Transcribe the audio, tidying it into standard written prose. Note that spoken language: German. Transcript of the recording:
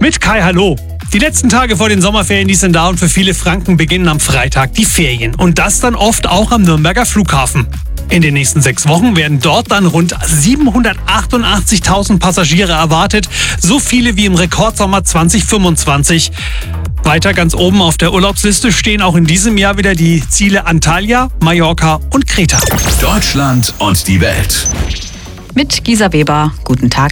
Mit Kai, hallo. Die letzten Tage vor den Sommerferien, die sind da und für viele Franken beginnen am Freitag die Ferien. Und das dann oft auch am Nürnberger Flughafen. In den nächsten 6 Wochen werden dort dann rund 788.000 Passagiere erwartet. So viele wie im Rekordsommer 2025. Weiter ganz oben auf der Urlaubsliste stehen auch in diesem Jahr wieder die Ziele Antalya, Mallorca und Kreta. Deutschland und die Welt. Mit Gisa Weber. Guten Tag.